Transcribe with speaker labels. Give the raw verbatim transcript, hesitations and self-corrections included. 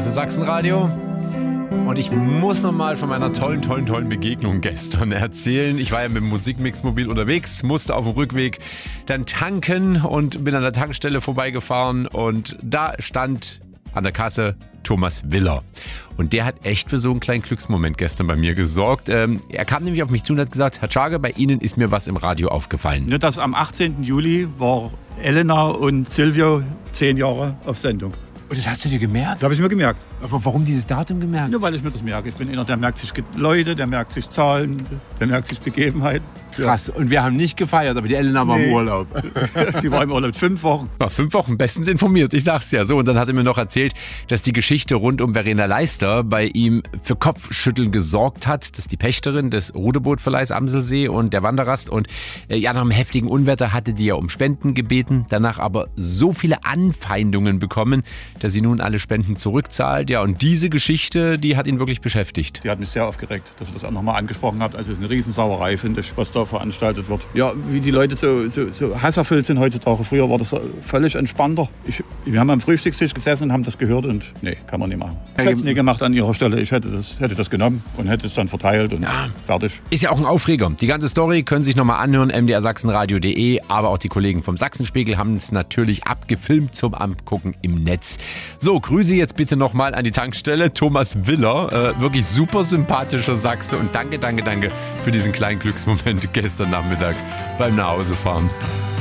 Speaker 1: ist das Sachsenradio. Und ich muss nochmal von meiner tollen, tollen, tollen Begegnung gestern erzählen. Ich war ja mit dem Musikmix-Mobil unterwegs, musste auf dem Rückweg dann tanken und bin an der Tankstelle vorbeigefahren. Und da stand an der Kasse Thomas Willer. Und der hat echt für so einen kleinen Glücksmoment gestern bei mir gesorgt. Ähm, er kam nämlich auf mich zu und hat gesagt, Herr Tschage, bei Ihnen ist mir was im Radio aufgefallen.
Speaker 2: Nur dass am achtzehnten Juli war Elena und Silvio zehn Jahre auf Sendung.
Speaker 1: Und das hast du dir gemerkt?
Speaker 2: Das habe ich mir gemerkt.
Speaker 1: Aber warum dieses Datum gemerkt?
Speaker 2: Nur weil ich mir das merke. Ich bin einer, der merkt sich Leute, der merkt sich Zahlen, der merkt sich Begebenheiten.
Speaker 1: Krass. Und wir haben nicht gefeiert, aber die Elena war nee. im Urlaub.
Speaker 2: Die war im Urlaub fünf Wochen.
Speaker 1: War fünf Wochen bestens informiert, ich sag's ja so. Und dann hat er mir noch erzählt, dass die Geschichte rund um Verena Leister bei ihm für Kopfschütteln gesorgt hat. Das ist die Pächterin des Ruderbootverleihs Amselsee und der Wanderrast. Und äh, ja, nach einem heftigen Unwetter hatte die ja um Spenden gebeten, danach aber so viele Anfeindungen bekommen, dass sie nun alle Spenden zurückzahlt. Ja, und diese Geschichte, die hat ihn wirklich beschäftigt.
Speaker 2: Die hat mich sehr aufgeregt, dass ihr das auch nochmal angesprochen habt. Also es ist eine Riesensauerei, finde ich, was da veranstaltet wird. Ja, wie die Leute so, so, so hasserfüllt sind heutzutage. Früher war das völlig entspannter. Ich, wir haben am Frühstückstisch gesessen und haben das gehört und nee, kann man nicht machen. Ich hätte es nie gemacht an ihrer Stelle. Ich hätte das, hätte das genommen und hätte es dann verteilt und ja. fertig.
Speaker 1: Ist ja auch ein Aufreger. Die ganze Story können Sie sich nochmal anhören, m d r sachsenradio punkt d e. Aber auch die Kollegen vom Sachsenspiegel haben es natürlich abgefilmt zum Angucken im Netz. So, Grüße jetzt bitte nochmal an die Tankstelle. Thomas Willer, äh, wirklich super sympathischer Sachse. Und danke, danke, danke für diesen kleinen Glücksmoment gestern Nachmittag beim Nachhausefahren.